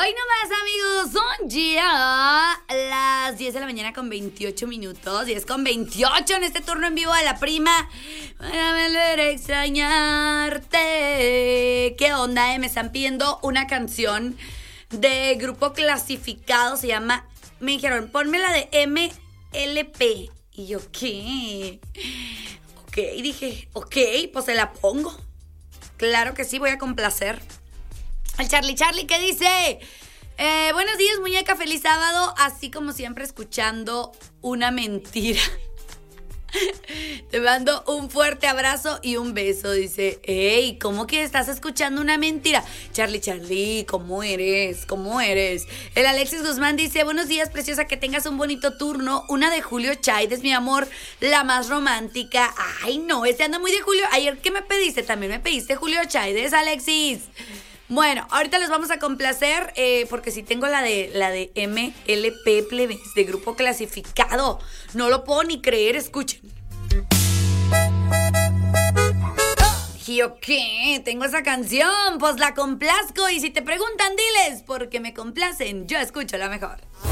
Hoy nomás, amigos, son ya las 10 de la mañana con 28 minutos. 10 con 28 en este turno en vivo de La Prima. Para volver a extrañarte. ¿Qué onda, Me están pidiendo una canción de Grupo Clasificado. Se llama, me dijeron, ponme la de MLP. Y yo, ¿qué? Ok, dije, ok, pues se la pongo. Claro que sí, voy a complacer. El Charlie, ¿qué dice? Buenos días, muñeca, feliz sábado. Así como siempre, escuchando una mentira. Te mando un fuerte abrazo y un beso. Dice, hey, ¿cómo que estás escuchando una mentira? Charlie, ¿cómo eres? El Alexis Guzmán dice, buenos días, preciosa, que tengas un bonito turno. Una de Julio Chaides, mi amor, la más romántica. Ay, no, anda muy de Julio. Ayer, ¿qué me pediste? También me pediste Julio Chaides, Alexis. Bueno, ahorita les vamos a complacer porque sí tengo la de MLP Plebes, de Grupo Clasificado. No lo puedo ni creer, escuchen. ¿Y yo qué? Tengo esa canción, pues la complazco. Y si te preguntan, diles, porque me complacen, yo escucho la mejor.